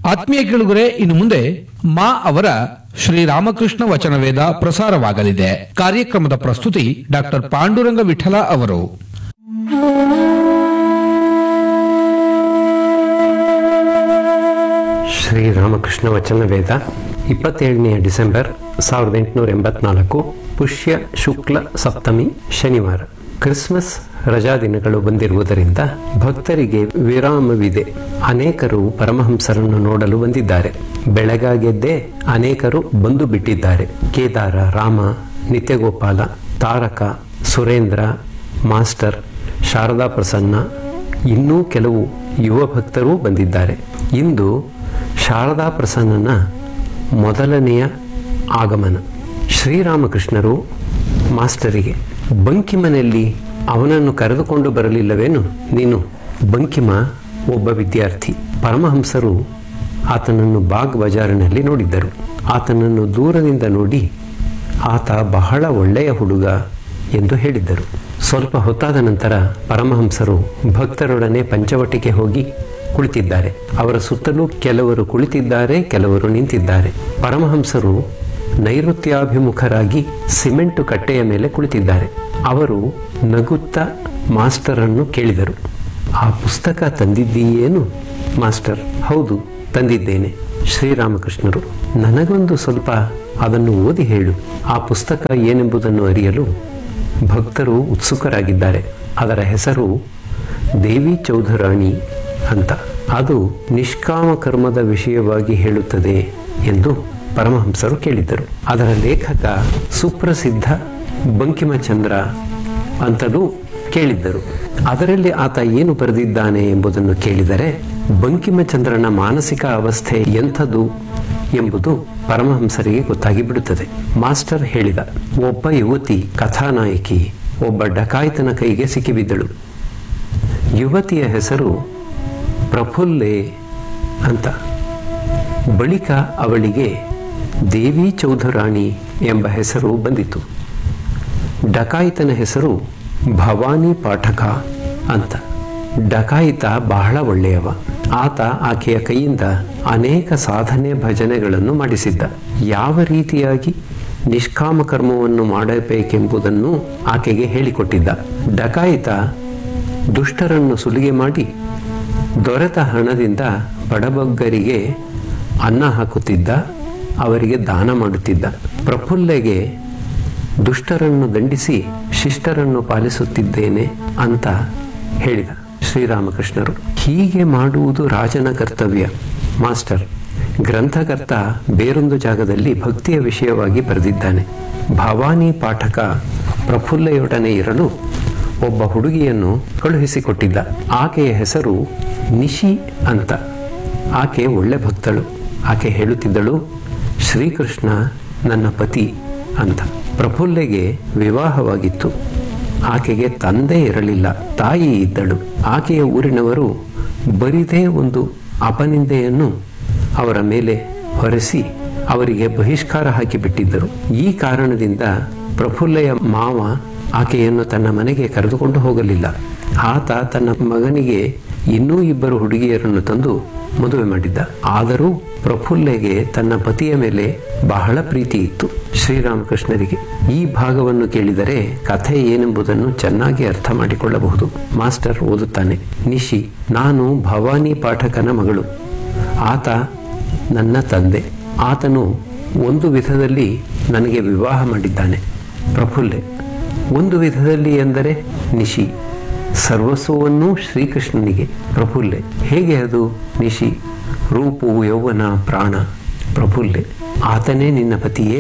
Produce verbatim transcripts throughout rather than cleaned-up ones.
ಆತ್ಮೀಯ ಕೇಳುಗರೆ, ಇನ್ನು ಮುಂದೆ ಮಾ ಅವರ ಶ್ರೀರಾಮಕೃಷ್ಣ ವಚನವೇದ ಪ್ರಸಾರವಾಗಲಿದೆ. ಕಾರ್ಯಕ್ರಮದ ಪ್ರಸ್ತುತಿ ಡಾಕ್ಟರ್ ಪಾಂಡುರಂಗ ವಿಠಲ ಅವರು. ಶ್ರೀರಾಮಕೃಷ್ಣ ವಚನವೇದ ಇಪ್ಪತ್ತೇಳನೆಯ ಡಿಸೆಂಬರ್ ಸಾವಿರದ ಎಂಟುನೂರ ಎಂಬತ್ನಾಲ್ಕು ಪುಷ್ಯ ಶುಕ್ಲ ಸಪ್ತಮಿ ಶನಿವಾರ. ಕ್ರಿಸ್ಮಸ್ ರಜಾ ದಿನಗಳು ಬಂದಿರುವುದರಿಂದ ಭಕ್ತರಿಗೆ ವಿರಾಮವಿದೆ. ಅನೇಕರು ಪರಮಹಂಸರನ್ನು ನೋಡಲು ಬಂದಿದ್ದಾರೆ. ಬೆಳಗಾಗೆದ್ದೇ ಅನೇಕರು ಬಂದು ಬಿಟ್ಟಿದ್ದಾರೆ. ಕೇದಾರ, ರಾಮ, ನಿತ್ಯಗೋಪಾಲ, ತಾರಕ, ಸುರೇಂದ್ರ, ಮಾಸ್ಟರ್, ಶಾರದಾ ಪ್ರಸನ್ನ, ಇನ್ನೂ ಕೆಲವು ಯುವ ಭಕ್ತರೂ ಬಂದಿದ್ದಾರೆ. ಇಂದು ಶಾರದಾ ಪ್ರಸನ್ನನ ಮೊದಲನೆಯ ಆಗಮನ. ಶ್ರೀರಾಮಕೃಷ್ಣರು ಮಾಸ್ಟರಿಗೆ, ಬಂಕಿಮನಲ್ಲಿ ಅವನನ್ನು ಕರೆದುಕೊಂಡು ಬರಲಿಲ್ಲವೇನು ನೀನು? ಬಂಕಿಮ ಒಬ್ಬ ವಿದ್ಯಾರ್ಥಿ. ಪರಮಹಂಸರು ಆತನನ್ನು ಬಾಗ್ ಬಜಾರಿನಲ್ಲಿ ನೋಡಿದ್ದರು. ಆತನನ್ನು ದೂರದಿಂದ ನೋಡಿ ಆತ ಬಹಳ ಒಳ್ಳೆಯ ಹುಡುಗ ಎಂದು ಹೇಳಿದ್ದರು. ಸ್ವಲ್ಪ ಹೊತ್ತಾದ ನಂತರ ಪರಮಹಂಸರು ಭಕ್ತರೊಡನೆ ಪಂಚವಟಿಗೆ ಹೋಗಿ ಕುಳಿತಿದ್ದಾರೆ. ಅವರ ಸುತ್ತಲೂ ಕೆಲವರು ಕುಳಿತಿದ್ದಾರೆ, ಕೆಲವರು ನಿಂತಿದ್ದಾರೆ. ಪರಮಹಂಸರು ನೈಋತ್ಯಾಭಿಮುಖರಾಗಿ ಸಿಮೆಂಟು ಕಟ್ಟೆಯ ಮೇಲೆ ಕುಳಿತಿದ್ದಾರೆ. ಅವರು ನಗುತ್ತಾ ಮಾಸ್ಟರನ್ನು ಕೇಳಿದರು, ಆ ಪುಸ್ತಕ ತಂದಿದ್ದೀಯೇನು? ಮಾಸ್ಟರ್, ಹೌದು ತಂದಿದ್ದೇನೆ. ಶ್ರೀರಾಮಕೃಷ್ಣರು, ನನಗೊಂದು ಸ್ವಲ್ಪ ಅದನ್ನು ಓದಿ ಹೇಳು. ಆ ಪುಸ್ತಕ ಏನೆಂಬುದನ್ನು ಅರಿಯಲು ಭಕ್ತರು ಉತ್ಸುಕರಾಗಿದ್ದಾರೆ. ಅದರ ಹೆಸರು ದೇವಿ ಚೌಧರಾಣಿ ಅಂತ. ಅದು ನಿಷ್ಕಾಮ ಕರ್ಮದ ವಿಷಯವಾಗಿ ಹೇಳುತ್ತದೆ ಎಂದು ಪರಮಹಂಸರು ಕೇಳಿದ್ದರು. ಅದರ ಲೇಖಕ ಸುಪ್ರಸಿದ್ಧ ಬಂಕಿಮಚಂದ್ರ ಅಂತಲೂ ಕೇಳಿದ್ದರು. ಅದರಲ್ಲಿ ಆತ ಏನು ಬರೆದಿದ್ದಾನೆ ಎಂಬುದನ್ನು ಕೇಳಿದರೆ ಬಂಕಿಮಚಂದ್ರನ ಮಾನಸಿಕ ಅವಸ್ಥೆ ಎಂಥದ್ದು ಎಂಬುದು ಪರಮಹಂಸರಿಗೆ ಗೊತ್ತಾಗಿ ಬಿಡುತ್ತದೆ. ಮಾಸ್ಟರ್ ಹೇಳಿದ, ಒಬ್ಬ ಯುವತಿ ಕಥಾನಾಯಕಿ ಒಬ್ಬ ಡಕಾಯಿತನ ಕೈಗೆ ಸಿಕ್ಕಿಬಿದ್ದಳು. ಯುವತಿಯ ಹೆಸರು ಪ್ರಫುಲ್ಲೆ ಅಂತ. ಬಳಿಕ ಅವಳಿಗೆ ದೇವಿ ಚೌಧರಾಣಿ ಎಂಬ ಹೆಸರು ಬಂದಿತು. ಡಕಾಯಿತನ ಹೆಸರು ಭವಾನಿ ಪಾಠಕ ಅಂತ. ಡಕಾಯಿತ ಬಹಳ ಒಳ್ಳೆಯವ. ಆತ ಆಕೆಯ ಕೈಯಿಂದ ಅನೇಕ ಸಾಧನೆ ಭಜನೆಗಳನ್ನು ಮಾಡಿಸಿದ್ದ. ಯಾವ ರೀತಿಯಾಗಿ ನಿಷ್ಕಾಮ ಕರ್ಮವನ್ನು ಮಾಡಬೇಕೆಂಬುದನ್ನು ಆಕೆಗೆ ಹೇಳಿಕೊಟ್ಟಿದ್ದ. ಡಕಾಯಿತ ದುಷ್ಟರನ್ನು ಸುಲಿಗೆ ಮಾಡಿ ದೊರೆತ ಹಣದಿಂದ ಬಡಬಗ್ಗರಿಗೆ ಅನ್ನ ಹಾಕುತ್ತಿದ್ದ, ಅವರಿಗೆ ದಾನ ಮಾಡುತ್ತಿದ್ದ. ಪ್ರಫುಲ್ಲೆಗೆ ದುಷ್ಟರನ್ನು ದಂಡಿಸಿ ಶಿಷ್ಟರನ್ನು ಪಾಲಿಸುತ್ತಿದ್ದೇನೆ ಅಂತ ಹೇಳಿದ ಶ್ರೀರಾಮಕೃಷ್ಣರು. ಹೀಗೆ ಮಾಡುವುದು ರಾಜನ ಕರ್ತವ್ಯ. ಮಾಸ್ಟರ್, ಗ್ರಂಥಕರ್ತ ಬೇರೊಂದು ಜಾಗದಲ್ಲಿ ಭಕ್ತಿಯ ವಿಷಯವಾಗಿ ಬರೆದಿದ್ದಾನೆ. ಭವಾನಿ ಪಾಠಕ ಪ್ರಫುಲ್ಲೆಯೊಡನೆ ಇರಲು ಒಬ್ಬ ಹುಡುಗಿಯನ್ನು ಕಳುಹಿಸಿಕೊಟ್ಟಿದ್ದ. ಆಕೆಯ ಹೆಸರು ನಿಶಿ ಅಂತ. ಆಕೆ ಒಳ್ಳೆ ಭಕ್ತಳು. ಆಕೆ ಹೇಳುತ್ತಿದ್ದಳು, ಶ್ರೀಕೃಷ್ಣ ನನ್ನ ಪತಿ ಅಂತ. ಪ್ರಫುಲ್ಲೆಗೆ ವಿವಾಹವಾಗಿತ್ತು. ಆಕೆಗೆ ತಂದೆ ಇರಲಿಲ್ಲ, ತಾಯಿ ಇದ್ದಳು. ಆಕೆಯ ಊರಿನವರು ಬರಿದೇ ಒಂದು ಅಪನಿಂದೆಯನ್ನು ಅವರ ಮೇಲೆ ಹೊರಿಸಿ ಅವರಿಗೆ ಬಹಿಷ್ಕಾರ ಹಾಕಿಬಿಟ್ಟಿದ್ದರು. ಈ ಕಾರಣದಿಂದ ಪ್ರಫುಲ್ಲೆಯ ಮಾವ ಆಕೆಯನ್ನು ತನ್ನ ಮನೆಗೆ ಕರೆದುಕೊಂಡು ಹೋಗಲಿಲ್ಲ. ಆತ ತನ್ನ ಮಗನಿಗೆ ಇನ್ನೂ ಇಬ್ಬರು ಹುಡುಗಿಯರನ್ನು ತಂದು ಮದುವೆ ಮಾಡಿದ್ದ. ಆದರೂ ಪ್ರಫುಲ್ಲೆಗೆ ತನ್ನ ಪತಿಯ ಮೇಲೆ ಬಹಳ ಪ್ರೀತಿ ಇತ್ತು. ಶ್ರೀರಾಮಕೃಷ್ಣರಿಗೆ ಈ ಭಾಗವನ್ನು ಕೇಳಿದರೆ ಕಥೆ ಏನೆಂಬುದನ್ನು ಚೆನ್ನಾಗಿ ಅರ್ಥ ಮಾಡಿಕೊಳ್ಳಬಹುದು. ಮಾಸ್ಟರ್ ಓದುತ್ತಾನೆ, ನಿಶಿ, ನಾನು ಭವಾನಿ ಪಾಠಕನ ಮಗಳು. ಆತ ನನ್ನ ತಂದೆ. ಆತನು ಒಂದು ವಿಧದಲ್ಲಿ ನನಗೆ ವಿವಾಹ ಮಾಡಿದ್ದಾನೆ. ಪ್ರಫುಲ್ಲೆ ಒಂದು ವಿಧದಲ್ಲಿ ಎಂದರೆ ನಿಶಿ ಸರ್ವಸ್ವವನ್ನೂ ಶ್ರೀಕೃಷ್ಣನಿಗೆ. ಪ್ರಫುಲ್ಲೆ, ಹೇಗೆ ಅದು? ನಿಶಿ, ರೂಪು, ಯೌವನ, ಪ್ರಾಣ. ಪ್ರಫುಲ್ಲೆ, ಆತನೇ ನಿನ್ನ ಪತಿಯೇ?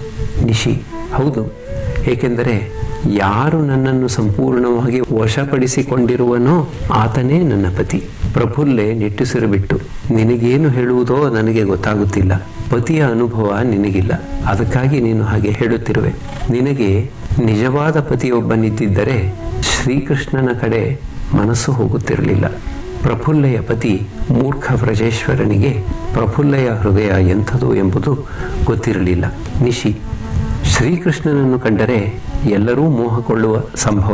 ನಿಶಿ, ಹೌದು. ಏಕೆಂದರೆ ಯಾರು ನನ್ನನ್ನು ಸಂಪೂರ್ಣವಾಗಿ ವಶಪಡಿಸಿಕೊಂಡಿರುವನೋ ಆತನೇ ನನ್ನ ಪತಿ. ಪ್ರಫುಲ್ಲೆ ನಿಟ್ಟುಸಿರು ಬಿಟ್ಟು, ನಿನಗೇನು ಹೇಳುವುದೋ ನನಗೆ ಗೊತ್ತಾಗುತ್ತಿಲ್ಲ. ಪತಿಯ ಅನುಭವ ನಿನಗಿಲ್ಲ, ಅದಕ್ಕಾಗಿ ನೀನು ಹಾಗೆ ಹೇಳುತ್ತಿರುವೆ. ನಿನಗೆ ನಿಜವಾದ ಪತಿಯೊಬ್ಬನಿದ್ದಿದ್ದರೆ ಶ್ರೀಕೃಷ್ಣನ ಕಡೆ ಮನಸ್ಸು ಹೋಗುತ್ತಿರಲಿಲ್ಲ. ಪ್ರಫುಲ್ಲೆಯ ಪತಿ ಮೂರ್ಖ ವ್ರಜೇಶ್ವರನಿಗೆ ಪ್ರಫುಲ್ಲೆಯ ಹೃದಯ ಎಂಥದು ಎಂಬುದು ಗೊತ್ತಿರಲಿಲ್ಲ. ನಿಶಿ, ಶ್ರೀಕೃಷ್ಣನನ್ನು ಕಂಡರೆ ಎಲ್ಲರೂ ಮೋಹಕೊಳ್ಳುವ ಸಂಭವ.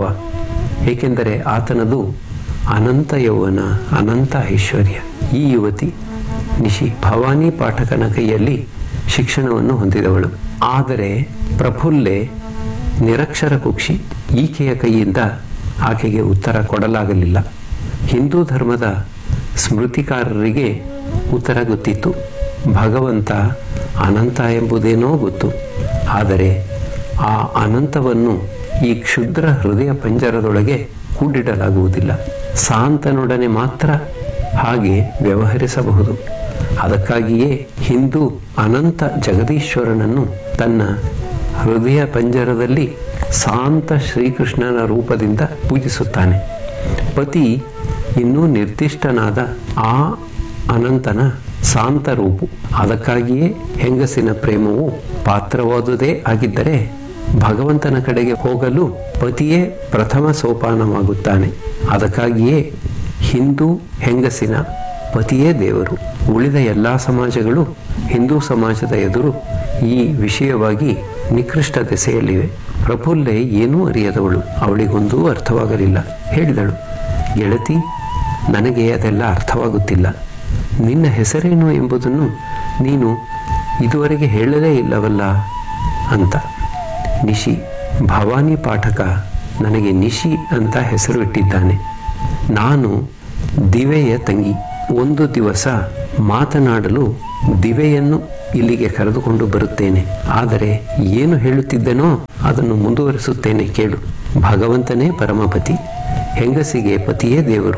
ಏಕೆಂದರೆ ಆತನದು ಅನಂತ ಯೌವನ, ಅನಂತ ಐಶ್ವರ್ಯ. ಈ ಯುವತಿ ನಿಶಿ ಭವಾನಿ ಪಾಠಕನ ಕೈಯಲ್ಲಿ ಶಿಕ್ಷಣವನ್ನು ಹೊಂದಿದವಳು. ಆದರೆ ಪ್ರಫುಲ್ಲೆ ನಿರಕ್ಷರ ಕುಕ್ಷಿ. ಈಕೆಯ ಕೈಯಿಂದ ಆಕೆಗೆ ಉತ್ತರ ಕೊಡಲಾಗಲಿಲ್ಲ. ಹಿಂದೂ ಧರ್ಮದ ಸ್ಮೃತಿಕಾರರಿಗೆ ಉತ್ತರ ಗೊತ್ತಿತ್ತು. ಭಗವಂತ ಅನಂತ ಎಂಬುದೇನೋ ಗೊತ್ತು. ಆದರೆ ಆ ಅನಂತವನ್ನು ಈ ಕ್ಷುದ್ರ ಹೃದಯ ಪಂಜರದೊಳಗೆ ಕೂಡಿಡಲಾಗುವುದಿಲ್ಲ. ಸಾಂತನೊಡನೆ ಮಾತ್ರ ಹಾಗೆ ವ್ಯವಹರಿಸಬಹುದು. ಅದಕ್ಕಾಗಿಯೇ ಹಿಂದೂ ಅನಂತ ಜಗದೀಶ್ವರನನ್ನು ತನ್ನ ಹೃದಯ ಪಂಜರದಲ್ಲಿ ಶಾಂತ ಶ್ರೀಕೃಷ್ಣನ ರೂಪದಿಂದ ಪೂಜಿಸುತ್ತಾನೆ. ಪತಿ ಇನ್ನೂ ನಿರ್ದಿಷ್ಟನಾದ ಆ ಅನಂತನ ಶಾಂತ ರೂಪು. ಅದಕ್ಕಾಗಿಯೇ ಹೆಂಗಸಿನ ಪ್ರೇಮವು ಪಾತ್ರವಾದುದೇ ಆಗಿದ್ದರೆ ಭಗವಂತನ ಕಡೆಗೆ ಹೋಗಲು ಪತಿಯೇ ಪ್ರಥಮ ಸೋಪಾನವಾಗುತ್ತಾನೆ. ಅದಕ್ಕಾಗಿಯೇ ಹಿಂದೂ ಹೆಂಗಸಿನ ಪತಿಯೇ ದೇವರು. ಉಳಿದ ಎಲ್ಲ ಸಮಾಜಗಳು ಹಿಂದೂ ಸಮಾಜದ ಎದುರು ಈ ವಿಷಯವಾಗಿ ನಿಕೃಷ್ಟ ದೆಸೆಯಲ್ಲಿವೆ. ಪ್ರಫುಲ್ಲೆ ಏನೂ ಅರಿಯದವಳು. ಅವಳಿಗೊಂದೂ ಅರ್ಥವಾಗಲಿಲ್ಲ. ಹೇಳಿದಳು, ಗೆಳತಿ, ನನಗೆ ಅದೆಲ್ಲ ಅರ್ಥವಾಗುತ್ತಿಲ್ಲ. ನಿನ್ನ ಹೆಸರೇನು ಎಂಬುದನ್ನು ನೀನು ಇದುವರೆಗೆ ಹೇಳಲೇ ಇಲ್ಲವಲ್ಲ ಅಂತ. ನಿಶಿ, ಭವಾನಿ ಪಾಠಕ ನನಗೆ ನಿಶಿ ಅಂತ ಹೆಸರು ಇಟ್ಟಿದ್ದಾನೆ. ನಾನು ದಿವೆಯ ತಂಗಿ. ಒಂದು ದಿವಸ ಮಾತನಾಡಲು ದಿವೆಯನ್ನು ಇಲ್ಲಿಗೆ ಕರೆದುಕೊಂಡು ಬರುತ್ತೇನೆ. ಆದರೆ ಏನು ಹೇಳುತ್ತಿದ್ದೆನೋ ಅದನ್ನು ಮುಂದುವರಿಸುತ್ತೇನೆ, ಕೇಳು. ಭಗವಂತನೇ ಪರಮಪತಿ. ಹೆಂಗಸಿಗೆ ಪತಿಯೇ ದೇವರು.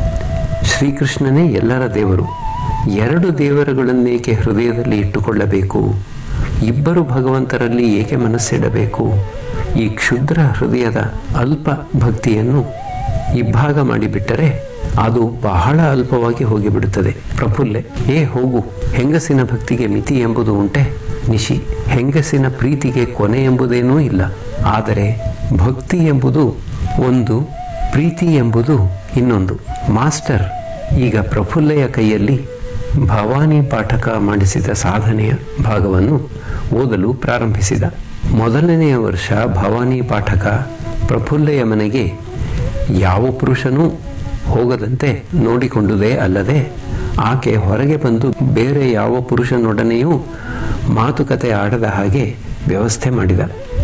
ಶ್ರೀಕೃಷ್ಣನೇ ಎಲ್ಲರ ದೇವರು. ಎರಡು ದೇವರುಗಳನ್ನೇಕೆ ಹೃದಯದಲ್ಲಿ ಇಟ್ಟುಕೊಳ್ಳಬೇಕು? ಇಬ್ಬರು ಭಗವಂತರಲ್ಲಿ ಏಕೆ ಮನಸ್ಸಿಡಬೇಕು? ಈ ಕ್ಷುದ್ರ ಹೃದಯದ ಅಲ್ಪ ಭಕ್ತಿಯನ್ನು ಇಬ್ಬಾಗ ಮಾಡಿಬಿಟ್ಟರೆ ಅದು ಬಹಳ ಅಲ್ಪವಾಗಿ ಹೋಗಿಬಿಡುತ್ತದೆ. ಪ್ರಫುಲ್ಲೆ, ಏ ಹೋಗು, ಹೆಂಗಸಿನ ಭಕ್ತಿಗೆ ಮಿತಿ ಎಂಬುದು ಉಂಟೆ? ನಿಶಿ, ಹೆಂಗಸಿನ ಪ್ರೀತಿಗೆ ಕೊನೆ ಎಂಬುದೇನೂ ಇಲ್ಲ. ಆದರೆ ಭಕ್ತಿ ಎಂಬುದು ಒಂದು, ಪ್ರೀತಿ ಎಂಬುದು ಇನ್ನೊಂದು. ಮಾಸ್ಟರ್ ಈಗ ಪ್ರಫುಲ್ಲೆಯ ಕೈಯಲ್ಲಿ ಭವಾನಿ ಪಾಠಕ ಮಾಡಿಸಿದ ಸಾಧನೆಯ ಭಾಗವನ್ನು ಓದಲು ಪ್ರಾರಂಭಿಸಿದ. ಮೊದಲನೆಯ ವರ್ಷ ಭವಾನಿ ಪಾಠಕ ಪ್ರಫುಲ್ಲೆಯ ಮನೆಗೆ ಯಾವ ಪುರುಷನೂ ಹೋಗದಂತೆ ನೋಡಿಕೊಂಡುದೇ ಅಲ್ಲದೆ ಆಕೆ ಹೊರಗೆ ಬಂದು ಬೇರೆ ಯಾವ ಪುರುಷನೊಡನೆಯೂ ಮಾತುಕತೆ ಆಡದ ಹಾಗೆ ವ್ಯವಸ್ಥೆ ಮಾಡಿದ.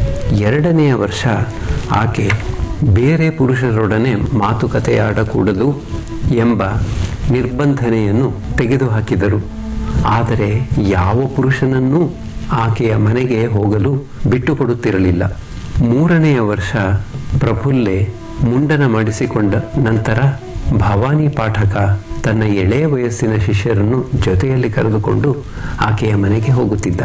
ಎರಡನೆಯ ವರ್ಷ ಆಕೆ ಬೇರೆ ಪುರುಷರೊಡನೆ ಮಾತುಕತೆ ಆಡಕೂಡದು ಎಂಬ ನಿರ್ಬಂಧನೆಯನ್ನು ತೆಗೆದುಹಾಕಿದರು. ಆದರೆ ಯಾವ ಪುರುಷನನ್ನೂ ಆಕೆಯ ಮನೆಗೆ ಹೋಗಲು ಬಿಟ್ಟುಕೊಡುತ್ತಿರಲಿಲ್ಲ. ಮೂರನೆಯ ವರ್ಷ ಪ್ರಫುಲ್ಲೆ ಮುಂಡನ ಮಾಡಿಸಿಕೊಂಡ ನಂತರ ಭವಾನಿ ಪಾಠಕ ತನ್ನ ಎಳೆಯ ವಯಸ್ಸಿನ ಶಿಷ್ಯರನ್ನು ಜೊತೆಯಲ್ಲಿ ಕರೆದುಕೊಂಡು ಆಕೆಯ ಮನೆಗೆ ಹೋಗುತ್ತಿದ್ದ.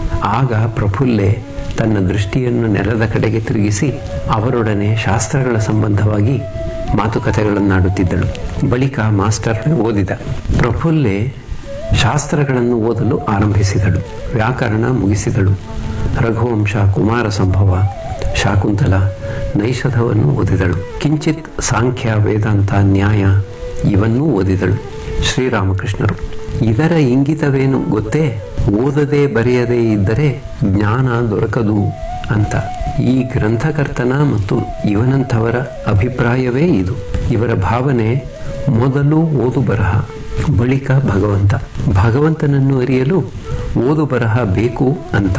ಆಗ ಪ್ರಫುಲ್ಲೆ ತನ್ನ ದೃಷ್ಟಿಯನ್ನು ನೆಲದ ಕಡೆಗೆ ತಿರುಗಿಸಿ ಅವರೊಡನೆ ಶಾಸ್ತ್ರಗಳ ಸಂಬಂಧವಾಗಿ ಮಾತುಕತೆಗಳನ್ನಾಡುತ್ತಿದ್ದಳು. ಬಳಿಕ ಮಾಸ್ಟರ್ ಓದಿದ. ಪ್ರಫುಲ್ಲೆ ಶಾಸ್ತ್ರಗಳನ್ನು ಓದಲು ಆರಂಭಿಸಿದಳು. ವ್ಯಾಕರಣ ಮುಗಿಸಿದಳು. ರಘುವಂಶ, ಕುಮಾರ ಸಂಭವ, ಶಾಕುಂತಲ, ನೈಷಧವನ್ನು ಓದಿದಳು. ಕಿಂಚಿತ್ ಸಾಂಖ್ಯ, ವೇದಾಂತ, ನ್ಯಾಯ ಇವನ್ನೂ ಓದಿದಳು. ಶ್ರೀರಾಮಕೃಷ್ಣರು, ಇದರ ಇಂಗಿತವೇನು ಗೊತ್ತೇ? ಓದದೆ ಬರೆಯದೇ ಇದ್ದರೆ ಜ್ಞಾನ ದೊರಕದು ಅಂತ. ಈ ಗ್ರಂಥಕರ್ತನ ಮತ್ತು ಇವನಂಥವರ ಅಭಿಪ್ರಾಯವೇ ಇದು. ಇವರ ಭಾವನೆ ಮೊದಲು ಓದು ಬರಹ, ಬಳಿಕ ಭಗವಂತ. ಭಗವಂತನನ್ನು ಅರಿಯಲು ಓದು ಬರಹ ಬೇಕು ಅಂತ.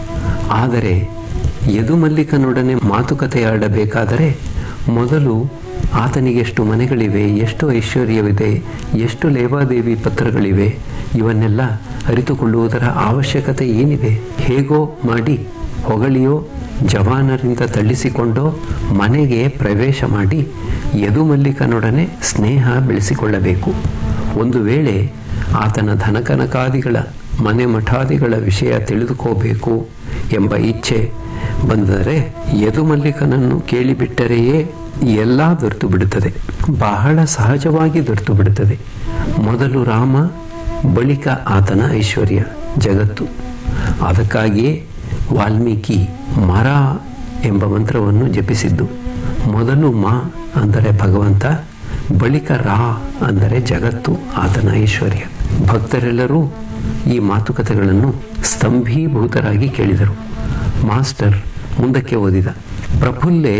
ಆದರೆ ಯದುಮಲ್ಲಿಕನೊಡನೆ ಮಾತುಕತೆಯಾಡಬೇಕಾದರೆ ಮೊದಲು ಆತನಿಗೆಷ್ಟು ಮನೆಗಳಿವೆ, ಎಷ್ಟು ಐಶ್ವರ್ಯವಿದೆ, ಎಷ್ಟು ಲೇವಾದೇವಿ ಪತ್ರಗಳಿವೆ, ಇವನ್ನೆಲ್ಲ ಅರಿತುಕೊಳ್ಳುವುದರ ಅವಶ್ಯಕತೆ ಏನಿದೆ? ಹೇಗೋ ಮಾಡಿ ಹೊಗಳಿಯೋ ಜವಾನರಿಂದ ತಳ್ಳಿಸಿಕೊಂಡೋ ಮನೆಗೆ ಪ್ರವೇಶ ಮಾಡಿ ಯದುಮಲ್ಲಿಕನೊಡನೆ ಸ್ನೇಹ ಬೆಳೆಸಿಕೊಳ್ಳಬೇಕು. ಒಂದು ವೇಳೆ ಆತನ ಧನಕನಕಾದಿಗಳ ಮನೆ ಮಠಾದಿಗಳ ವಿಷಯ ತಿಳಿದುಕೋಬೇಕು ಎಂಬ ಇಚ್ಛೆ ಬಂದರೆ ಯದುಮಲ್ಲಿಕನನ್ನು ಕೇಳಿಬಿಟ್ಟರೆಯೇ ಎಲ್ಲ ದೊರೆತು ಬಿಡುತ್ತದೆ. ಬಹಳ ಸಹಜವಾಗಿ ದೊರೆತು ಬಿಡುತ್ತದೆ. ಮೊದಲು ರಾಮ, ಬಳಿಕ ಆತನ ಐಶ್ವರ್ಯ, ಜಗತ್ತು. ಅದಕ್ಕಾಗಿಯೇ ವಾಲ್ಮೀಕಿ ಮರ ಎಂಬ ಮಂತ್ರವನ್ನು ಜಪಿಸಿದ್ದು. ಮೊದಲು ಮಾ ಅಂದರೆ ಭಗವಂತ, ಬಳಿಕ ರಾ ಅಂದರೆ ಜಗತ್ತು, ಆತನ ಐಶ್ವರ್ಯ. ಭಕ್ತರೆಲ್ಲರೂ ಈ ಮಾತುಕತೆಗಳನ್ನು ಸ್ತಂಭೀಭೂತರಾಗಿ ಕೇಳಿದರು. ಮಾಸ್ಟರ್ ಮುಂದಕ್ಕೆ ಓದಿದ. ಪ್ರಫುಲ್ಲೆ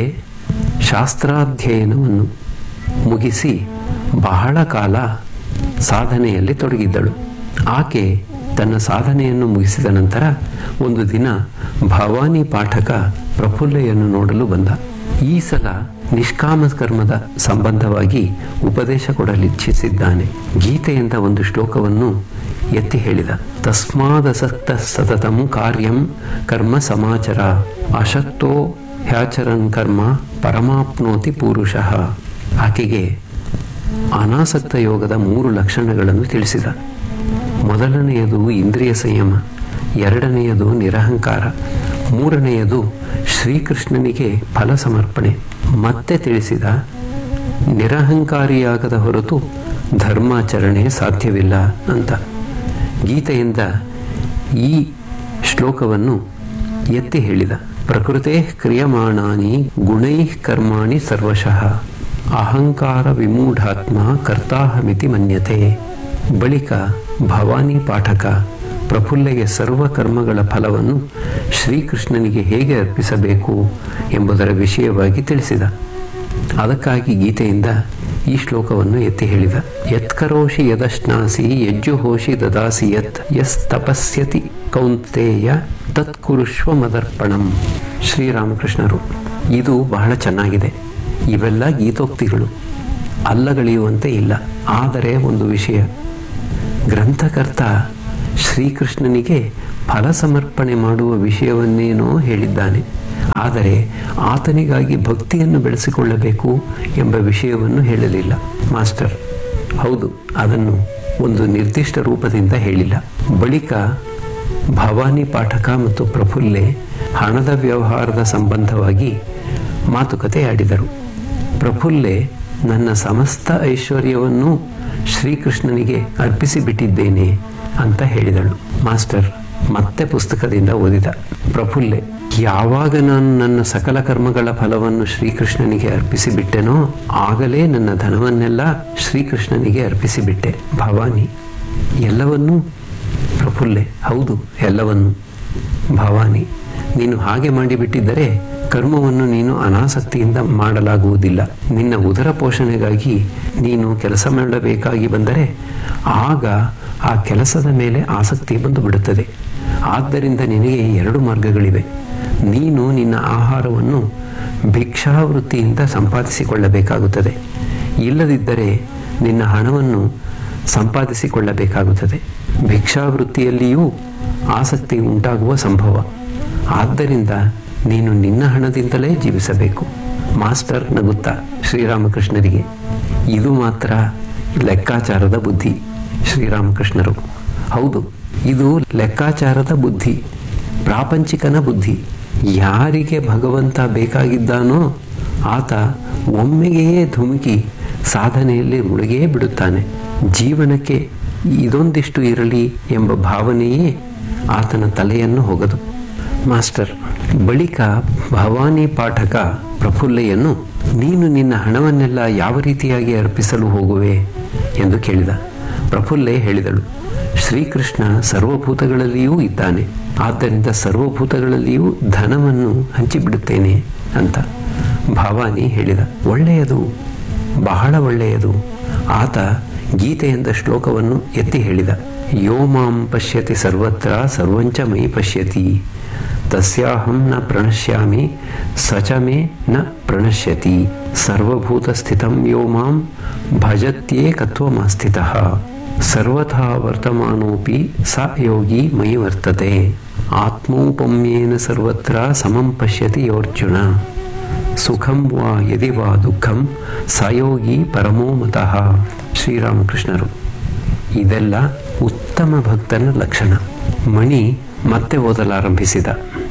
ಶಾಸ್ತ್ರಾಧ್ಯಯನವನ್ನು ಮುಗಿಸಿ ಬಹಳ ಕಾಲ ಸಾಧನೆಯಲ್ಲಿ ತೊಡಗಿದ್ದಳು. ಆಕೆ ತನ್ನ ಸಾಧನೆಯನ್ನು ಮುಗಿಸಿದ ನಂತರ ಒಂದು ದಿನ ಭವಾನಿ ಪಾಠಕ ಪ್ರಫುಲ್ಲೆಯನ್ನು ನೋಡಲು ಬಂದ. ಈ ಸಲ ನಿಷ್ಕಾಮ ಕರ್ಮದ ಸಂಬಂಧವಾಗಿ ಉಪದೇಶ ಕೊಡಲಿಚ್ಛಿಸಿದ್ದಾನೆ. ಗೀತೆಯಿಂದ ಒಂದು ಶ್ಲೋಕವನ್ನು ಎತ್ತಿ ಹೇಳಿದ. ತಸ್ಮಾದಸಕ್ತ ಸತತಂ ಕಾರ್ಯಂ ಕರ್ಮ ಸಮಾಚರ, ಅಶಕ್ತೋ ಹ್ಯಾಚರನ್ ಕರ್ಮ ಪರಮಾಪ್ನೋತಿ ಪುರುಷಃ. ಆಕೆಗೆ ಅನಾಸಕ್ತ ಯೋಗದ ಮೂರು ಲಕ್ಷಣಗಳನ್ನು ತಿಳಿಸಿದ. ಮೊದಲನೆಯದು ಇಂದ್ರಿಯ ಸಂಯಮ, ಎರಡನೆಯದು ನಿರಹಂಕಾರ, ಮೂರನೆಯದು ಶ್ರೀಕೃಷ್ಣನಿಗೆ ಫಲ ಸಮರ್ಪಣೆ. ಮತ್ತೆ ತಿಳಿಸಿದ, ನಿರಹಂಕಾರಿಯಾಗದ ಹೊರತು ಧರ್ಮಾಚರಣೆ ಸಾಧ್ಯವಿಲ್ಲ ಅಂತ. ಗೀತೆಯಿಂದ ಈ ಶ್ಲೋಕವನ್ನು ಎತ್ತಿ ಹೇಳಿದ. ಪ್ರಕೃತೆ ಕ್ರಿಯಮಾಣಾನಿ ಗುಣೈ ಕರ್ಮಾಣಿ ಸರ್ವಶಃ, ಅಹಂಕಾರ ವಿಮೂಢಾತ್ಮ ಕರ್ತಾಹಮಿತಿ ಮನ್ಯತೆ. ಬಳಿಕ ಭವಾನಿ ಪಾಠಕ ಪ್ರಫುಲ್ಲೆಗೆ ಸರ್ವ ಕರ್ಮಗಳ ಫಲವನ್ನು ಶ್ರೀಕೃಷ್ಣನಿಗೆ ಹೇಗೆ ಅರ್ಪಿಸಬೇಕು ಎಂಬುದರ ವಿಷಯವಾಗಿ ತಿಳಿಸಿದ. ಅದಕ್ಕಾಗಿ ಗೀತೆಯಿಂದ ಈ ಶ್ಲೋಕವನ್ನು ಎತ್ತಿ ಹೇಳಿದ. ಯತ್ಕರೋಷಿ ಯದಶ್ನಾಸಿ ಯಜ್ಜುಹೋಷಿ ದದಾಸಿ ಯತ್ ಯಸ್ ತಪಸ್ಯತಿ ಕೌಂತೆಯ ತತ್ಕುರುಷ್ವ ಮದರ್ಪಣಂ. ಶ್ರೀರಾಮಕೃಷ್ಣರು. ಇದು ಬಹಳ ಚೆನ್ನಾಗಿದೆ. ಇವೆಲ್ಲ ಗೀತೋಕ್ತಿಗಳು, ಅಲ್ಲಗಳೆಯುವಂತೆ ಇಲ್ಲ. ಆದರೆ ಒಂದು ವಿಷಯ, ಗ್ರಂಥಕರ್ತ ಶ್ರೀಕೃಷ್ಣನಿಗೆ ಫಲ ಸಮರ್ಪಣೆ ಮಾಡುವ ವಿಷಯವನ್ನೇನೋ ಹೇಳಿದ್ದಾನೆ. ಆದರೆ ಆತನಿಗಾಗಿ ಭಕ್ತಿಯನ್ನು ಬೆಳೆಸಿಕೊಳ್ಳಬೇಕು ಎಂಬ ವಿಷಯವನ್ನು ಹೇಳಲಿಲ್ಲ ಮಾಸ್ಟರ್. ಹೌದು, ಅದನ್ನು ಒಂದು ನಿರ್ದಿಷ್ಟ ರೂಪದಿಂದ ಹೇಳಿಲ್ಲ. ಬಳಿಕ ಭವಾನಿ ಪಾಠಕ ಮತ್ತು ಪ್ರಫುಲ್ಲೆ ಹಣದ ವ್ಯವಹಾರದ ಸಂಬಂಧವಾಗಿ ಮಾತುಕತೆ ಆಡಿದರು. ಪ್ರಫುಲ್ಲೆ, ನನ್ನ ಸಮಸ್ತ ಐಶ್ವರ್ಯವನ್ನು ಶ್ರೀಕೃಷ್ಣನಿಗೆ ಅರ್ಪಿಸಿಬಿಟ್ಟಿದ್ದೇನೆ ಅಂತ ಹೇಳಿದಳು. ಮಾಸ್ಟರ್ ಮತ್ತೆ ಪುಸ್ತಕದಿಂದ ಓದಿದ. ಪ್ರಫುಲ್ಲೆ, ಯಾವಾಗ ನಾನು ನನ್ನ ಸಕಲ ಕರ್ಮಗಳ ಫಲವನ್ನು ಶ್ರೀಕೃಷ್ಣನಿಗೆ ಅರ್ಪಿಸಿಬಿಟ್ಟೆನೋ ಆಗಲೇ ನನ್ನ ಧನವನ್ನೆಲ್ಲ ಶ್ರೀಕೃಷ್ಣನಿಗೆ ಅರ್ಪಿಸಿಬಿಟ್ಟೆ. ಭವಾನಿ, ಎಲ್ಲವನ್ನೂ? ಪ್ರಫುಲ್ಲೆ, ಹೌದು, ಎಲ್ಲವನ್ನೂ. ಭವಾನಿ, ನೀನು ಹಾಗೆ ಮಾಡಿಬಿಟ್ಟಿದ್ದರೆ ಕರ್ಮವನ್ನು ನೀನು ಅನಾಸಕ್ತಿಯಿಂದ ಮಾಡಲಾಗುವುದಿಲ್ಲ. ನಿನ್ನ ಉದರ ಪೋಷಣೆಗಾಗಿ ನೀನು ಕೆಲಸ ಮಾಡಬೇಕಾಗಿ ಬಂದರೆ ಆಗ ಆ ಕೆಲಸದ ಮೇಲೆ ಆಸಕ್ತಿ ಬಂದು ಬಿಡುತ್ತದೆ. ಆದ್ದರಿಂದ ನಿನಗೆ ಎರಡು ಮಾರ್ಗಗಳಿವೆ. ನೀನು ನಿನ್ನ ಆಹಾರವನ್ನು ಭಿಕ್ಷಾವೃತ್ತಿಯಿಂದ ಸಂಪಾದಿಸಿಕೊಳ್ಳಬೇಕಾಗುತ್ತದೆ, ಇಲ್ಲದಿದ್ದರೆ ನಿನ್ನ ಹಣವನ್ನು ಸಂಪಾದಿಸಿಕೊಳ್ಳಬೇಕಾಗುತ್ತದೆ. ಭಿಕ್ಷಾವೃತ್ತಿಯಲ್ಲಿಯೂ ಆಸಕ್ತಿ ಉಂಟಾಗುವ ಸಂಭವ. ಆದ್ದರಿಂದ ನೀನು ನಿನ್ನ ಹಣದಿಂದಲೇ ಜೀವಿಸಬೇಕು. ಮಾಸ್ಟರ್ ನಗುತ್ತಾ ಶ್ರೀರಾಮಕೃಷ್ಣರಿಗೆ, ಇದು ಮಾತ್ರ ಲೆಕ್ಕಾಚಾರದ ಬುದ್ಧಿ. ಶ್ರೀರಾಮಕೃಷ್ಣರು, ಹೌದು, ಇದು ಲೆಕ್ಕಾಚಾರದ ಬುದ್ಧಿ, ಪ್ರಾಪಂಚಿಕನ ಬುದ್ಧಿ. ಯಾರಿಗೆ ಭಗವಂತ ಬೇಕಾಗಿದ್ದಾನೋ ಆತ ಒಮ್ಮೆಗೆಯೇ ಧುಮುಕಿ ಸಾಧನೆಯಲ್ಲಿ ಮುಳುಗೇ ಬಿಡುತ್ತಾನೆ. ಜೀವನಕ್ಕೆ ಇದೊಂದಿಷ್ಟು ಇರಲಿ ಎಂಬ ಭಾವನೆಯೇ ಆತನ ತಲೆಯನ್ನು ಹೊಗದು. ಮಾಸ್ಟರ್ ಬಳಿಕ ಭವಾನಿ ಪಾಠಕ ಪ್ರಫುಲ್ಲೆಯನ್ನು, ನೀನು ನಿನ್ನ ಹಣವನ್ನೆಲ್ಲ ಯಾವ ರೀತಿಯಾಗಿ ಅರ್ಪಿಸಲು ಹೋಗುವೆ ಎಂದು ಕೇಳಿದ. ಪ್ರಫುಲ್ಲೆ ಹೇಳಿದಳು, ಶ್ರೀಕೃಷ್ಣ ಸರ್ವಭೂತಗಳಲ್ಲಿಯೂ ಇದ್ದಾನೆ, ಆದ್ದರಿಂದ ಸರ್ವಭೂತಗಳಲ್ಲಿಯೂ ಧನವನ್ನು ಹಂಚಿಬಿಡುತ್ತೇನೆ ಅಂತ. ಭವಾನಿ ಹೇಳಿದ, ಒಳ್ಳೆಯದು, ಬಹಳ ಒಳ್ಳೆಯದು. ಆತ ಗೀತೆ ಎಂದ ಶ್ಲೋಕವನ್ನು ಎತ್ತಿ ಹೇಳಿದ. ಯೋ ಮಾಂ ಪಶ್ಯತಿ ಸರ್ವತ್ರ ಸರ್ವಂಚ ಮೈ ಪಶ್ಯತಿ ತಸ್ಯಾಹಂ ನ ಪ್ರಣಶ್ಯಾಮಿ ಸಚ ಮೇ ನ ಪ್ರಣಶ್ಯತಿ ಸರ್ವಭೂತ ಸ್ಥಿತಂ ಯೋ ಮಾಂ ಭಜತ್ಯೇಕತ್ವಮಾಸ್ಥಿತಃ ಸರ್ವಥಾ ವರ್ತಮಾನೋಪಿ ಸ ಯೋಗಿ ಮಯಿ ವರ್ತತೆ ಆತ್ಮೌಪಮ್ಯೇನ ಸರ್ವತ್ರ ಸಮಂ ಪಶ್ಯತಿ ಯೋರ್ಜುನ ಸುಖಂ ವಾ ಯದಿ ವಾ ದುಃಖಂ ಸಯೋಗಿ ಪರಮೋ ಮತಃ. ಶ್ರೀರಾಮಕೃಷ್ಣರು. ಇದೆಲ್ಲ ಉತ್ತಮ ಭಕ್ತನ ಲಕ್ಷಣ. ಮಣಿ ಮತ್ತೆ ಓದಲಾರಂಭಿಸಿದ.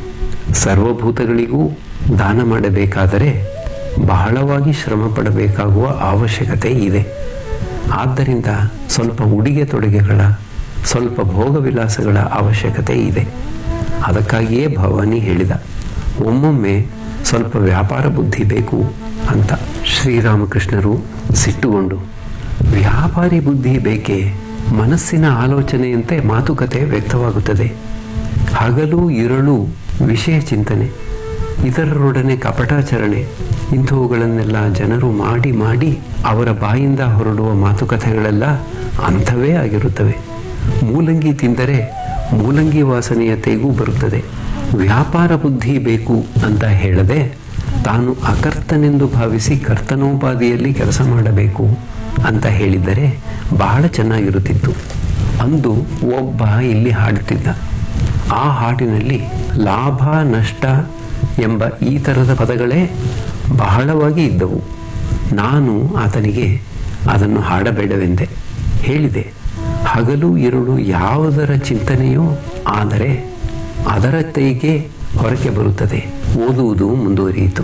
ಸರ್ವಭೂತಗಳಿಗೂ ದಾನ ಮಾಡಬೇಕಾದರೆ ಬಹಳವಾಗಿ ಶ್ರಮ ಪಡಬೇಕಾಗುವ ಅವಶ್ಯಕತೆ ಇದೆ. ಆದ್ದರಿಂದ ಸ್ವಲ್ಪ ಉಡುಗೆ ತೊಡುಗೆಗಳ, ಸ್ವಲ್ಪ ಭೋಗವಿಲಾಸಗಳ ಅವಶ್ಯಕತೆ ಇದೆ. ಅದಕ್ಕಾಗಿಯೇ ಭವಾನಿ ಹೇಳಿದ, ಒಮ್ಮೊಮ್ಮೆ ಸ್ವಲ್ಪ ವ್ಯಾಪಾರ ಬುದ್ಧಿ ಬೇಕು ಅಂತ. ಶ್ರೀರಾಮಕೃಷ್ಣರು ಸಿಟ್ಟುಗೊಂಡು, ವ್ಯಾಪಾರಿ ಬುದ್ಧಿ ಬೇಕೇ? ಮನಸ್ಸಿನ ಆಲೋಚನೆಯಂತೆ ಮಾತುಕತೆ ವ್ಯಕ್ತವಾಗುತ್ತದೆ. ಹಗಲು ಇರಳು ವಿಷಯ ಚಿಂತನೆ, ಇತರರೊಡನೆ ಕಪಟಾಚರಣೆ, ಇಂಥವುಗಳನ್ನೆಲ್ಲ ಜನರು ಮಾಡಿ ಮಾಡಿ ಅವರ ಬಾಯಿಂದ ಹೊರಡುವ ಮಾತುಕತೆಗಳೆಲ್ಲ ಅಂಥವೇ ಆಗಿರುತ್ತವೆ. ಮೂಲಂಗಿ ತಿಂದರೆ ಮೂಲಂಗಿ ವಾಸನೆಯ ತೇಗೂ ಬರುತ್ತದೆ. ವ್ಯಾಪಾರ ಬುದ್ಧಿ ಬೇಕು ಅಂತ ಹೇಳದೆ ತಾನು ಅಕರ್ತನೆಂದು ಭಾವಿಸಿ ಕರ್ತನೋಪಾದಿಯಲ್ಲಿ ಕೆಲಸ ಮಾಡಬೇಕು ಅಂತ ಹೇಳಿದ್ದರೆ ಬಹಳ ಚೆನ್ನಾಗಿರುತ್ತಿತ್ತು. ಅಂದು ಒಬ್ಬ ಇಲ್ಲಿ ಹಾಡುತ್ತಿದ್ದ. ಆ ಹಾಡಿನಲ್ಲಿ ಲಾಭ ನಷ್ಟ ಎಂಬ ಈ ಥರದ ಪದಗಳೇ ಬಹಳವಾಗಿ ಇದ್ದವು. ನಾನು ಆತನಿಗೆ ಅದನ್ನು ಹಾಡಬೇಡವೆಂದೆ. ಹೇಳಿದೆ, ಹಗಲು ಇರುಳು ಯಾವುದರ ಚಿಂತನೆಯೋ ಆದರೆ ಅದರ ತೈಗೆ ಹೊರಕ್ಕೆ ಬರುತ್ತದೆ. ಓದುವುದು ಮುಂದುವರಿಯಿತು.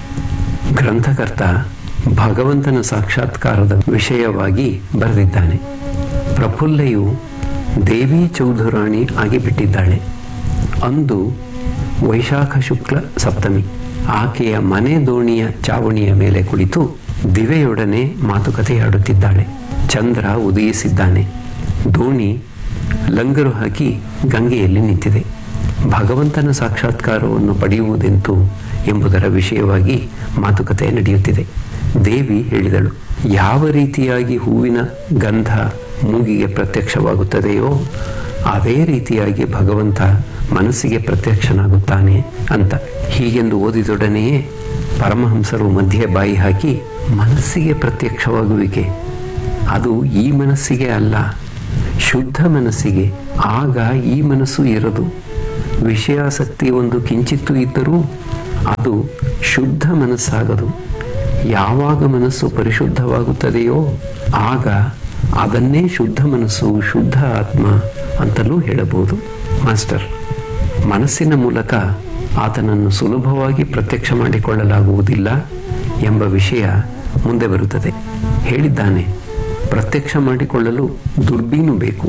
ಗ್ರಂಥಕರ್ತ ಭಗವಂತನ ಸಾಕ್ಷಾತ್ಕಾರದ ವಿಷಯವಾಗಿ ಬರೆದಿದ್ದಾನೆ. ಪ್ರಫುಲ್ಲೆಯು ದೇವಿ ಚೌಧುರಾಣಿ ಆಗಿಬಿಟ್ಟಿದ್ದಾಳೆ. ಅಂದು ವೈಶಾಖ ಶುಕ್ಲ ಸಪ್ತಮಿ. ಆಕೆಯ ಮನೆ ದೋಣಿಯ ಚಾವಣಿಯ ಮೇಲೆ ಕುಳಿತು ದಿವೆಯೊಡನೆ ಮಾತುಕತೆಯಾಡುತ್ತಿದ್ದಾಳೆ. ಚಂದ್ರ ಉದಯಿಸಿದ್ದಾನೆ. ದೋಣಿ ಲಂಗರು ಹಾಕಿ ಗಂಗೆಯಲ್ಲಿ ನಿಂತಿದೆ. ಭಗವಂತನ ಸಾಕ್ಷಾತ್ಕಾರವನ್ನು ಪಡೆಯುವುದೆಂತು ಎಂಬುದರ ವಿಷಯವಾಗಿ ಮಾತುಕತೆ ನಡೆಯುತ್ತಿದೆ. ದೇವಿ ಹೇಳಿದಳು, ಯಾವ ರೀತಿಯಾಗಿ ಹೂವಿನ ಗಂಧ ಮೂಗಿಗೆ ಪ್ರತ್ಯಕ್ಷವಾಗುತ್ತದೆಯೋ ಅದೇ ರೀತಿಯಾಗಿ ಭಗವಂತ ಮನಸ್ಸಿಗೆ ಪ್ರತ್ಯಕ್ಷನಾಗುತ್ತಾನೆ ಅಂತ. ಹೀಗೆಂದು ಓದಿದೊಡನೆಯೇ ಪರಮಹಂಸರು ಮಧ್ಯೆ ಬಾಯಿ ಹಾಕಿ, ಮನಸ್ಸಿಗೆ ಪ್ರತ್ಯಕ್ಷವಾಗುವಿಕೆ ಅದು ಈ ಮನಸ್ಸಿಗೆ ಅಲ್ಲ, ಶುದ್ಧ ಮನಸ್ಸಿಗೆ. ಆಗ ಈ ಮನಸ್ಸು ಇರದು. ವಿಷಯಾಸಕ್ತಿ ಒಂದು ಕಿಂಚಿತ್ತು ಇದ್ದರೂ ಅದು ಶುದ್ಧ ಮನಸ್ಸಾಗದು. ಯಾವಾಗ ಮನಸ್ಸು ಪರಿಶುದ್ಧವಾಗುತ್ತದೆಯೋ ಆಗ ಅದನ್ನೇ ಶುದ್ಧ ಮನಸ್ಸು, ಶುದ್ಧ ಆತ್ಮ ಅಂತಲೂ ಹೇಳಬಹುದು. ಮಾಸ್ಟರ್, ಮನಸ್ಸಿನ ಮೂಲಕ ಆತನನ್ನು ಸುಲಭವಾಗಿ ಪ್ರತ್ಯಕ್ಷ ಮಾಡಿಕೊಳ್ಳಲಾಗುವುದಿಲ್ಲ ಎಂಬ ವಿಷಯ ಮುಂದೆ ಬರುತ್ತದೆ. ಹೇಳಿದ್ದಾನೆ, ಪ್ರತ್ಯಕ್ಷ ಮಾಡಿಕೊಳ್ಳಲು ದುರ್ಬೀನು ಬೇಕು.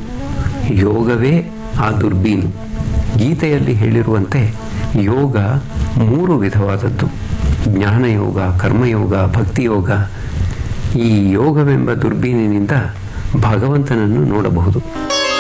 ಯೋಗವೇ ಆ ದುರ್ಬೀನು. ಗೀತೆಯಲ್ಲಿ ಹೇಳಿರುವಂತೆ ಯೋಗ ಮೂರು ವಿಧವಾದದ್ದು: ಜ್ಞಾನಯೋಗ, ಕರ್ಮಯೋಗ, ಭಕ್ತಿಯೋಗ. ಈ ಯೋಗವೆಂಬ ದುರ್ಬೀನಿನಿಂದ ಭಗವಂತನನ್ನು ನೋಡಬಹುದು.